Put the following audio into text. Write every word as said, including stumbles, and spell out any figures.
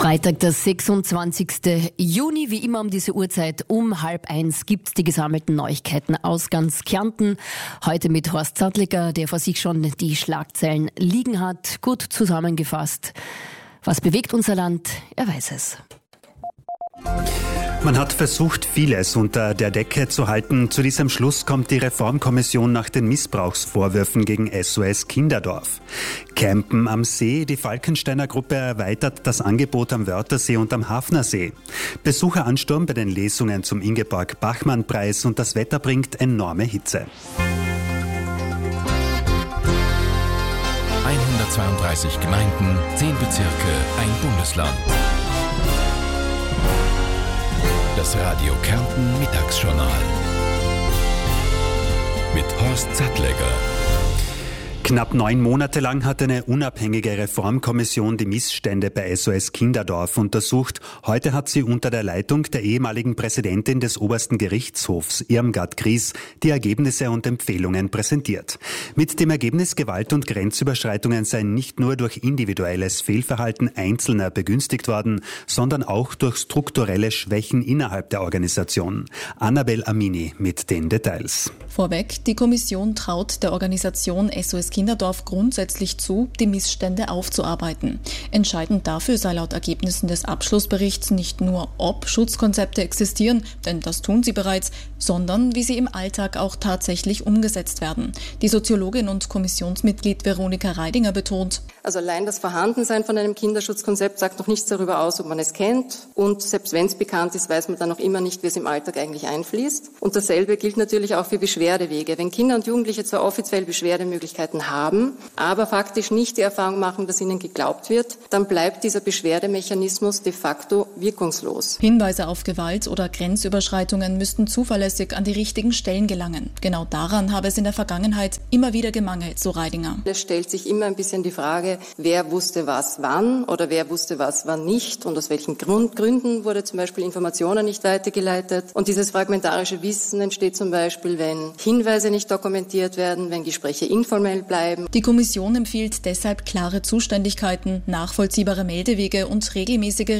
Freitag, der sechsundzwanzigste Juni, wie immer um diese Uhrzeit um halb eins gibt's die gesammelten Neuigkeiten aus ganz Kärnten. Heute mit Horst Sattliger, der vor sich schon die Schlagzeilen liegen hat. Gut zusammengefasst. Was bewegt unser Land? Er weiß es. Man hat versucht, vieles unter der Decke zu halten. Zu diesem Schluss kommt die Reformkommission nach den Missbrauchsvorwürfen gegen S O S Kinderdorf. Campen am See, die Falkensteiner Gruppe erweitert das Angebot am Wörthersee und am Hafnersee. Besucheransturm bei den Lesungen zum Ingeborg-Bachmann-Preis und das Wetter bringt enorme Hitze. hundertzweiunddreißig Gemeinden, zehn Bezirke, ein Bundesland. Das Radio Kärnten Mittagsjournal mit Horst Sattliger. Knapp neun Monate lang hat eine unabhängige Reformkommission die Missstände bei S O S Kinderdorf untersucht. Heute hat sie unter der Leitung der ehemaligen Präsidentin des obersten Gerichtshofs, Irmgard Gries, die Ergebnisse und Empfehlungen präsentiert. Mit dem Ergebnis, Gewalt- und Grenzüberschreitungen seien nicht nur durch individuelles Fehlverhalten Einzelner begünstigt worden, sondern auch durch strukturelle Schwächen innerhalb der Organisation. Annabel Amini mit den Details. Vorweg, die Kommission traut der Organisation S O S Kinderdorf grundsätzlich zu, die Missstände aufzuarbeiten. Entscheidend dafür sei laut Ergebnissen des Abschlussberichts nicht nur, ob Schutzkonzepte existieren, denn das tun sie bereits, sondern wie sie im Alltag auch tatsächlich umgesetzt werden. Die Soziologin und Kommissionsmitglied Veronika Reidinger betont: Also allein das Vorhandensein von einem Kinderschutzkonzept sagt noch nichts darüber aus, ob man es kennt. Und selbst wenn es bekannt ist, weiß man dann noch immer nicht, wie es im Alltag eigentlich einfließt. Und dasselbe gilt natürlich auch für Beschwerdewege. Wenn Kinder und Jugendliche zwar offiziell Beschwerdemöglichkeiten haben, aber faktisch nicht die Erfahrung machen, dass ihnen geglaubt wird, dann bleibt dieser Beschwerdemechanismus de facto wirkungslos. Hinweise auf Gewalt oder Grenzüberschreitungen müssten zuverlässig an die richtigen Stellen gelangen. Genau daran habe es in der Vergangenheit immer wieder gemangelt, so Reidinger. Es stellt sich immer ein bisschen die Frage, wer wusste was wann oder wer wusste was wann nicht und aus welchen Grund, Gründen wurde zum Beispiel Informationen nicht weitergeleitet. Und dieses fragmentarische Wissen entsteht zum Beispiel, wenn Hinweise nicht dokumentiert werden, wenn Gespräche informell bleiben. Die Kommission empfiehlt deshalb klare Zuständigkeiten, nachvollziehbare Meldewege und regelmäßige